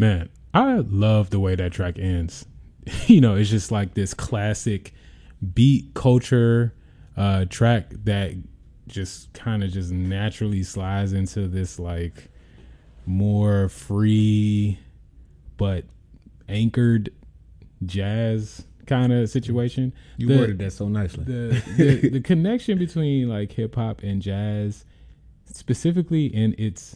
Man, I love the way that track ends. It's just like this classic beat culture track that just kind of just naturally slides into this like more free but anchored jazz kind of situation. You worded that so nicely. The connection between like hip hop and jazz, specifically in its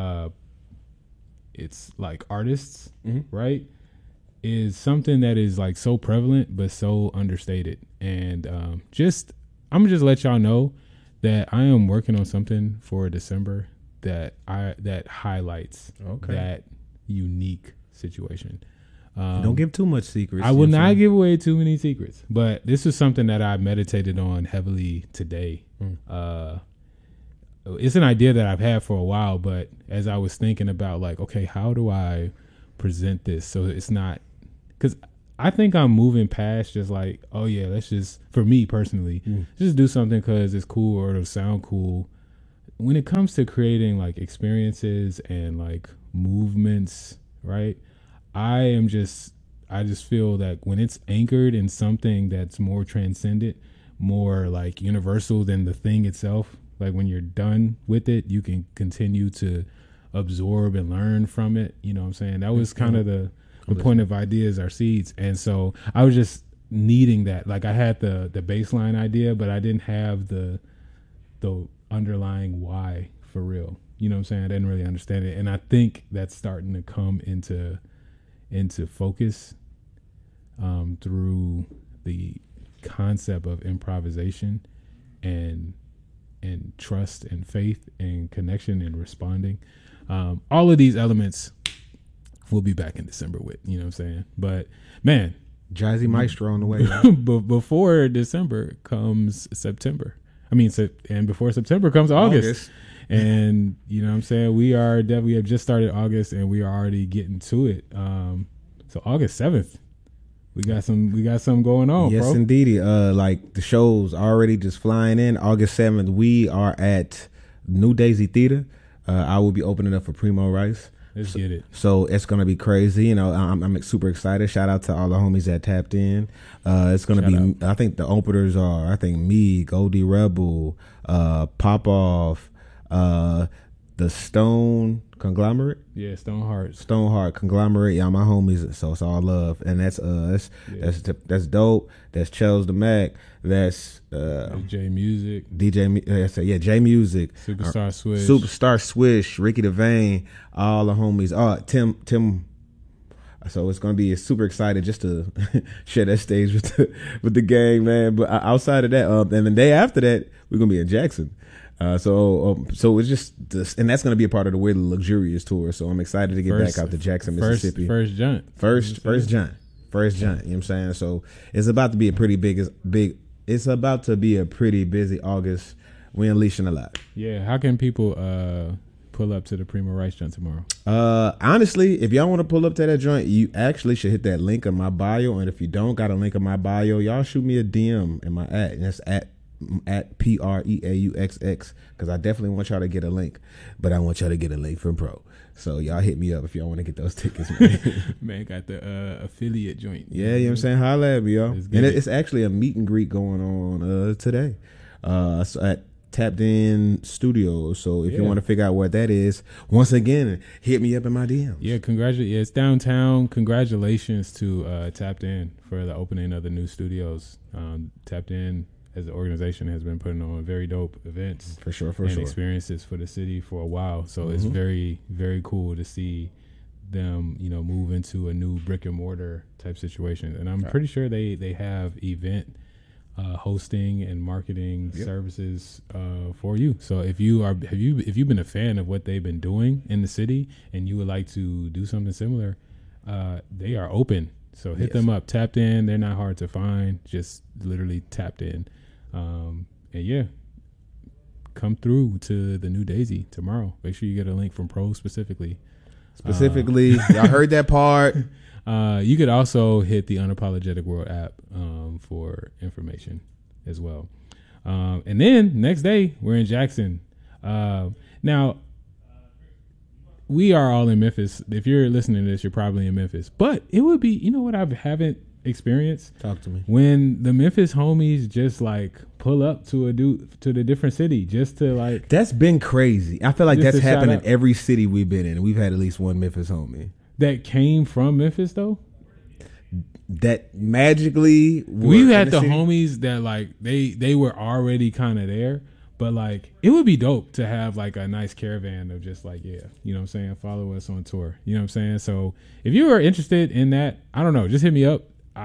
like artists, right, is something that is like so prevalent but so understated. And I'm gonna just let y'all know that I am working on something for December that highlights that unique situation. Don't give too much secrets. I will not give away too many secrets, but this is something that I meditated on heavily today. It's an idea that I've had for a while, but as I was thinking about like, okay, how do I present this so it's not, because I think I'm moving past just like, oh yeah, let's just, for me personally, just do something because it's cool or it'll sound cool. When it comes to creating like experiences and like movements, right? I just feel that when it's anchored in something that's more transcendent, more like universal than the thing itself, like when you're done with it, you can continue to absorb and learn from it. You know what I'm saying? That was kind of the point of Ideas Are Seeds. And so I was just needing that. Like I had the baseline idea, but I didn't have the underlying why for real. You know what I'm saying? I didn't really understand it. And I think that's starting to come into focus through the concept of improvisation and trust and faith and connection and responding. All of these elements we'll be back in December with, you know what I'm saying? But man, Jazzy Maestro on the way. But before December comes September. And before September comes August. And you know what I'm saying? We have just started August and we are already getting to it. So August 7th, we got something going on. Yes, bro. indeedy. Like the show's already just flying in. August 7th, we are at New Daisy Theater. I will be opening up for Primo Rice. Let's get it. So it's gonna be crazy. I'm super excited. Shout out to all the homies that tapped in. It's gonna be. I think the openers are. I think me, Goldie Rebel, Pop Off, the Stone Conglomerate. Yeah, Stoneheart Conglomerate. Yeah, my homies. So it's all love, and that's us. Yeah. That's dope. That's Chels the Mac. That's J Music. J Music. Superstar Swish. Ricky Devane. All the homies. Tim. So it's gonna be super excited just to share that stage with the gang, man. But outside of that, and the day after that, we're gonna be in Jackson. So it's just this, and that's going to be a part of the Weirdly Luxurious tour. So I'm excited to get back out to Jackson, Mississippi. First jaunt. You know what I'm saying? So it's about to be a pretty big. It's about to be a pretty busy August. We're unleashing a lot. Yeah. How can people pull up to the Primo Rice joint tomorrow? Honestly, if y'all want to pull up to that joint, you actually should hit that link in my bio. And if you don't got a link in my bio, y'all shoot me a DM in my @ and that's at PREAUXX, because I definitely want y'all to get a link, but I want y'all to get a link from Pro. So y'all hit me up if y'all want to get those tickets, man. Man, got the affiliate joint. Yeah, you know what I'm saying? Holla at me, y'all. And it's actually a meet and greet going on today so at Tapped In Studios. So if you want to figure out what that is, once again, hit me up in my DMs. Yeah, it's downtown. Congratulations to Tapped In for the opening of the new studios. Tapped In as an organization has been putting on very dope events for sure experiences for the city for a while. So it's very, very cool to see them, move into a new brick and mortar type situation. And I'm pretty sure they have event hosting and marketing services for you. So if you've been a fan of what they've been doing in the city and you would like to do something similar, they are open. So hit them up. Tapped In. They're not hard to find. Just literally Tapped In. And come through to the New Daisy tomorrow. Make sure you get a link from Pro specifically. Y'all heard that part. You could also hit the Unapologetic World app for information as well. And then next day we're in Jackson. Now we are all in Memphis. If you're listening to this, you're probably in Memphis. But it would be, you know what I haven't experienced? Talk to me. When the Memphis homies just like pull up to the different city just to like. That's been crazy. I feel like Just that's a shout happened in out. every city we've been in. We've had at least one Memphis homie That came from Memphis though. that magically were We in had the city. homies that like they were already kind of there, but like it would be dope to have like a nice caravan of just like, yeah, you know what I'm saying, follow us on tour, you know what I'm saying. So if you are interested in that, I don't know, just hit me up.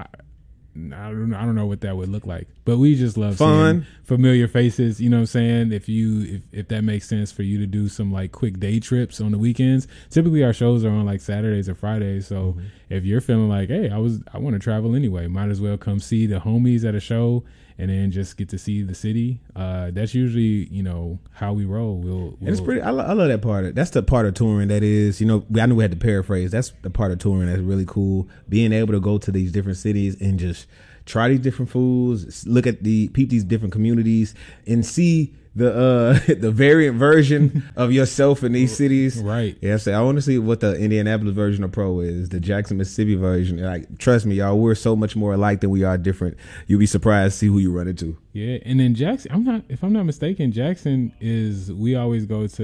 I don't know what that would look like, but we just love Fun. seeing familiar faces, you know what I'm saying. If that makes sense for you to do some like quick day trips on the weekends. Typically our shows are on like Saturdays or Fridays, so if you're feeling like, hey, I want to travel anyway, might as well come see the homies at a show and then just get to see the city. That's usually, you know, how we roll. We'll And it's pretty. I love that part. That's the part of touring that is, you know, I knew we had to paraphrase. That's the part of touring that's really cool. Being able to go to these different cities and just try these different foods, look at peep these different communities, and see the the variant version of yourself in these cities. Right. Yeah, I want to see what the Indianapolis version of Pro is, the Jackson, Mississippi version. Like, trust me, y'all, we're so much more alike than we are different. You'll be surprised to see who you run into. Yeah, and then Jackson, if I'm not mistaken, Jackson we always go to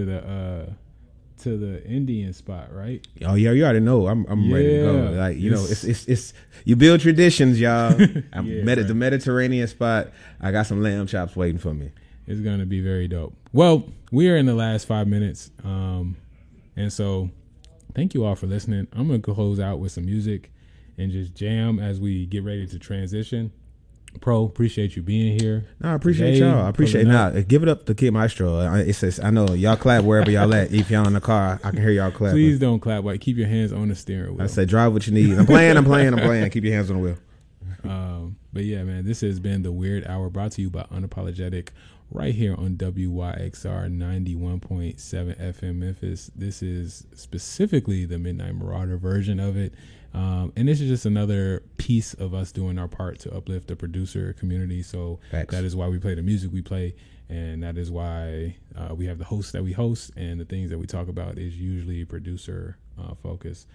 the Indian spot, right? Oh yeah, you already know. I'm ready to go. Yeah. Like, you know, it's you build traditions, y'all. Yeah, The Mediterranean spot. I got some lamb chops waiting for me. It's going to be very dope. Well, we are in the last 5 minutes. And so thank you all for listening. I'm going to close out with some music and just jam as we get ready to transition. Pro, appreciate you being here. No, I appreciate Today, y'all. I appreciate pulling now. up. Give it up to Kid Maestro. It says, I know y'all clap wherever y'all at. If y'all in the car, I can hear y'all clapping. Please don't clap. Like, keep your hands on the steering wheel. I say drive what you need. I'm playing. Keep your hands on the wheel. But yeah, man, this has been the Weird Hour brought to you by Unapologetic right here on WYXR 91.7 FM Memphis. This is specifically the Midnight Marauder version of it. And this is just another piece of us doing our part to uplift the producer community. So Facts. That is why we play the music we play. And that is why we have the hosts that we host. And the things that we talk about is usually producer focus.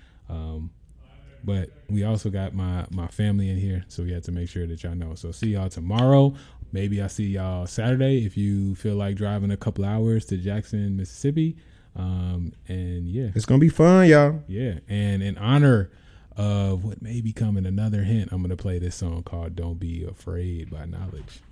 But we also got my family in here, so we had to make sure that y'all know. So see y'all tomorrow. Maybe I'll see y'all Saturday if you feel like driving a couple hours to Jackson, Mississippi. And yeah. It's going to be fun, y'all. Yeah. And in honor of what may be coming, another hint, I'm going to play this song called Don't Be Afraid by Knowledge.